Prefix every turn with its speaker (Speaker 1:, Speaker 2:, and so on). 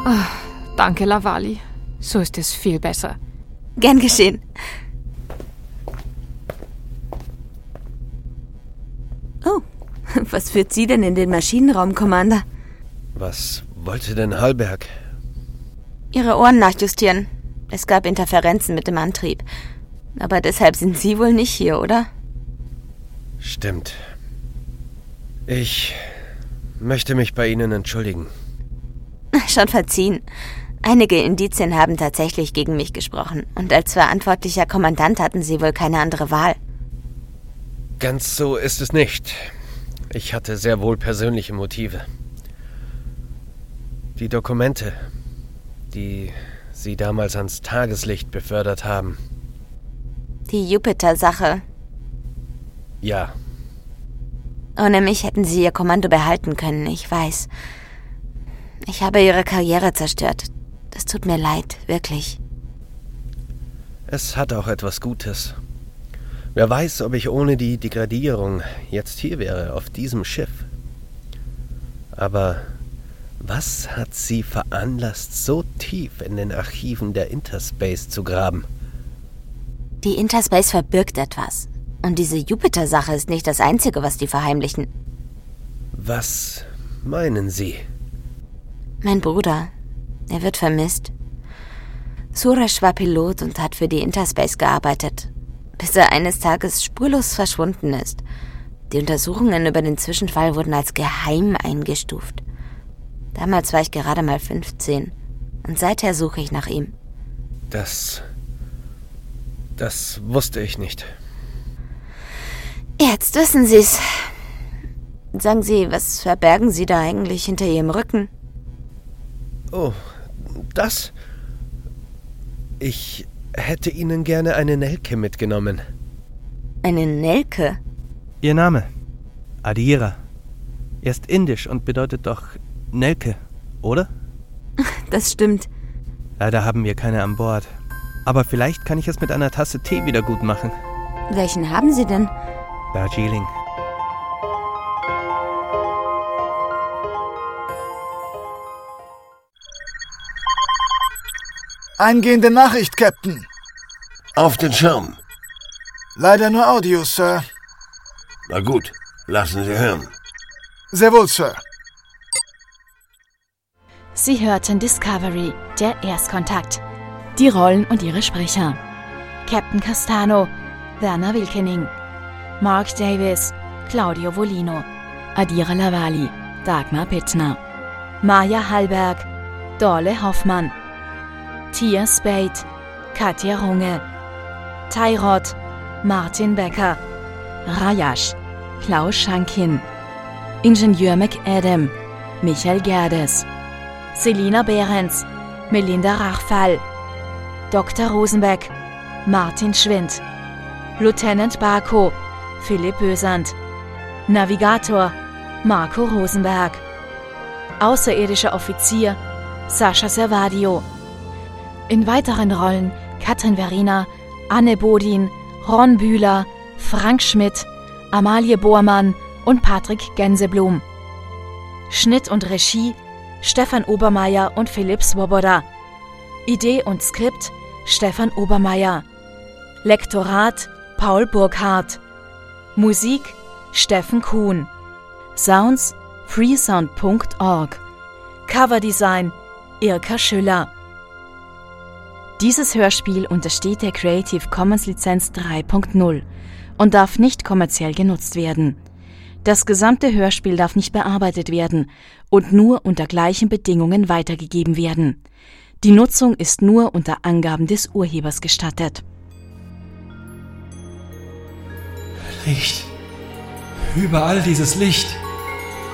Speaker 1: Danke, Lavali. So ist es viel besser.
Speaker 2: Gern geschehen. Oh, was führt Sie denn in den Maschinenraum, Commander?
Speaker 3: Was wollte denn Hallberg?
Speaker 2: Ihre Ohren nachjustieren. Es gab Interferenzen mit dem Antrieb. Aber deshalb sind Sie wohl nicht hier, oder?
Speaker 3: Stimmt. Ich möchte mich bei Ihnen entschuldigen.
Speaker 2: Schon verziehen. Einige Indizien haben tatsächlich gegen mich gesprochen. Und als verantwortlicher Kommandant hatten Sie wohl keine andere Wahl.
Speaker 3: Ganz so ist es nicht. Ich hatte sehr wohl persönliche Motive. Die Dokumente, die Sie damals ans Tageslicht befördert haben.
Speaker 2: Die Jupiter-Sache.
Speaker 3: Ja.
Speaker 2: Ohne mich hätten Sie Ihr Kommando behalten können, ich weiß. Ich habe Ihre Karriere zerstört. Das tut mir leid, wirklich.
Speaker 3: Es hat auch etwas Gutes. Wer weiß, ob ich ohne die Degradierung jetzt hier wäre, auf diesem Schiff. Aber was hat Sie veranlasst, so tief in den Archiven der Interspace zu graben?
Speaker 2: Die Interspace verbirgt etwas. Und diese Jupiter-Sache ist nicht das Einzige, was die verheimlichen.
Speaker 3: Was meinen Sie?
Speaker 2: Mein Bruder, er wird vermisst. Suresh war Pilot und hat für die Interspace gearbeitet, bis er eines Tages spurlos verschwunden ist. Die Untersuchungen über den Zwischenfall wurden als geheim eingestuft. Damals war ich gerade mal 15 und seither suche ich nach ihm.
Speaker 3: Das wusste ich nicht.
Speaker 2: Jetzt wissen Sie's. Sagen Sie, was verbergen Sie da eigentlich hinter Ihrem Rücken?
Speaker 3: Oh, das? Ich hätte Ihnen gerne eine Nelke mitgenommen.
Speaker 2: Eine Nelke?
Speaker 4: Ihr Name? Adira. Er ist indisch und bedeutet doch Nelke, oder?
Speaker 2: Das stimmt.
Speaker 4: Leider haben wir keine an Bord. Aber vielleicht kann ich es mit einer Tasse Tee wieder gut machen.
Speaker 2: Welchen haben Sie denn?
Speaker 4: Darjeeling.
Speaker 5: Eingehende Nachricht, Captain.
Speaker 6: Auf den Schirm.
Speaker 5: Leider nur Audio, Sir.
Speaker 6: Na gut, lassen Sie hören.
Speaker 5: Sehr wohl, Sir.
Speaker 7: Sie hörten Discovery, der Erstkontakt. Die Rollen und ihre Sprecher. Captain Castano, Werner Wilkening. Mark Davis, Claudio Volino. Adira Lavali, Dagmar Pittner. Maja Hallberg, Dorle Hoffmann. Tia Spade, Katja Runge. Tyrod, Martin Becker. Rajash, Klaus Schankin. Ingenieur McAdam, Michael Gerdes. Selina Behrens, Melinda Rachfall. Dr. Rosenbeck, Martin Schwind. Lieutenant Barco, Philipp Bösand. Navigator, Marco Rosenberg. Außerirdischer Offizier, Sascha Servadio. In weiteren Rollen Katrin Verrina, Anne Bodin, Ron Bühler, Frank Schmidt, Amalie Bormann und Patrick Gänseblum. Schnitt und Regie Stefan Obermeier und Philipp Swoboda. Idee und Skript Stefan Obermeier. Lektorat Paul Burkhardt. Musik Steffen Kuhn. Sounds freesound.org. Coverdesign Irka Schüller. Dieses Hörspiel untersteht der Creative Commons Lizenz 3.0 und darf nicht kommerziell genutzt werden. Das gesamte Hörspiel darf nicht bearbeitet werden und nur unter gleichen Bedingungen weitergegeben werden. Die Nutzung ist nur unter Angaben des Urhebers gestattet.
Speaker 8: Licht. Überall dieses Licht.